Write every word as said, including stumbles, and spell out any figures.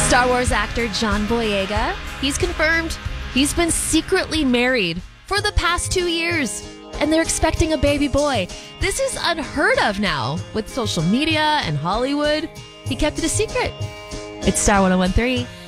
Star Wars actor John Boyega, he's confirmed he's been secretly married for the past two years, and they're expecting a baby boy. This is unheard of now with social media and Hollywood. He kept it a secret. It's Star one oh one three.